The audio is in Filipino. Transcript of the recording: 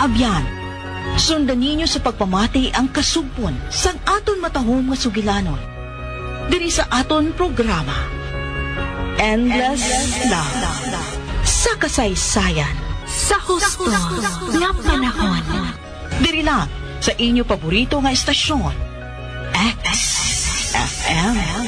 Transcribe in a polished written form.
abyan. Sundan ninyo sa pagpamati ang kasugpon sang aton matahom nga sugilanon. Diri sa aton programa, Endless Love. Sa kasaysayan, Sa husto nga panahon. diri lang sa inyo paborito nga estasyon, XFM.